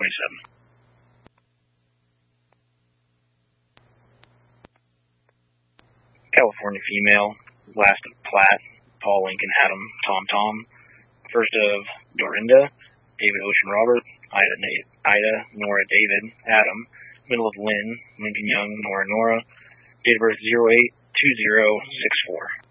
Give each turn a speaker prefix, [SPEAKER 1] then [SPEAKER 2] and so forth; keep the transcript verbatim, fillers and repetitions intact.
[SPEAKER 1] twenty-seven. California female, last of Platt, Paul Lincoln Adam, Tom Tom, first of Dorinda, David Ocean Robert, Ida, Ida Nora David, Adam, middle of Lynn, Lincoln Young, Nora Nora, date of birth zero eight two zero six four.